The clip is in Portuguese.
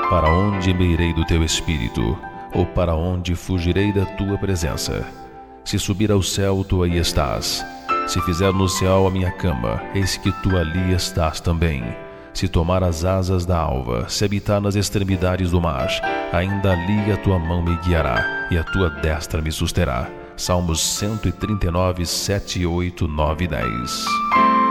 Para onde me irei do teu espírito? Ou para onde fugirei da tua presença? Se subir ao céu, tu aí estás. Se fizer no céu a minha cama, eis que tu ali estás também. Se tomar as asas da alva, se habitar nas extremidades do mar, ainda ali a tua mão me guiará, e a tua destra me susterá. Salmos 139, 7, 8, 9 e 10.